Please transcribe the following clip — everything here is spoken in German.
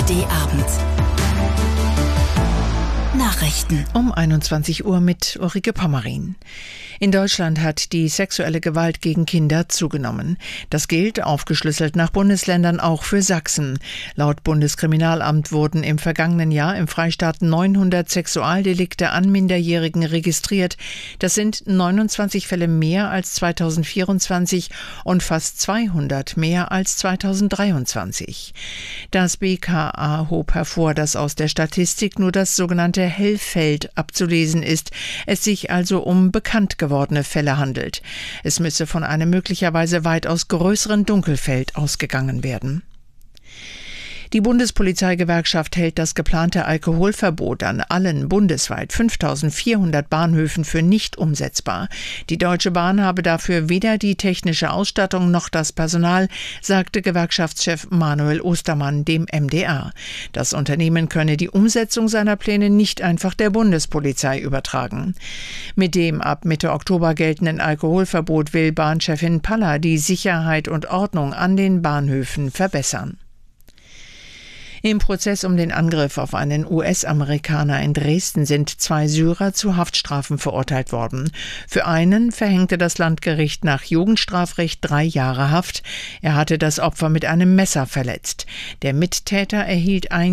ARD Abend. Nachrichten. Um 21 Uhr mit Ulrike Pommerin. In Deutschland hat die sexuelle Gewalt gegen Kinder zugenommen. Das gilt, aufgeschlüsselt nach Bundesländern, auch für Sachsen. Laut Bundeskriminalamt wurden im vergangenen Jahr im Freistaat 900 Sexualdelikte an Minderjährigen registriert. Das sind 29 Fälle mehr als 2024 und fast 200 mehr als 2023. Das BKA hob hervor, dass aus der Statistik nur das sogenannte Hellfeld abzulesen ist, es sich also um bekannt gewordene Fälle handelt. Es müsse von einem möglicherweise weitaus größeren Dunkelfeld ausgegangen werden. Die Bundespolizeigewerkschaft hält das geplante Alkoholverbot an allen bundesweit 5.400 Bahnhöfen für nicht umsetzbar. Die Deutsche Bahn habe dafür weder die technische Ausstattung noch das Personal, sagte Gewerkschaftschef Manuel Ostermann dem MDR. Das Unternehmen könne die Umsetzung seiner Pläne nicht einfach der Bundespolizei übertragen. Mit dem ab Mitte Oktober geltenden Alkoholverbot will Bahnchefin Paller die Sicherheit und Ordnung an den Bahnhöfen verbessern. Im Prozess um den Angriff auf einen US-Amerikaner in Dresden sind 2 Syrer zu Haftstrafen verurteilt worden. Für einen verhängte das Landgericht nach Jugendstrafrecht 3 Jahre Haft. Er hatte das Opfer mit einem Messer verletzt. Der Mittäter erhielt 1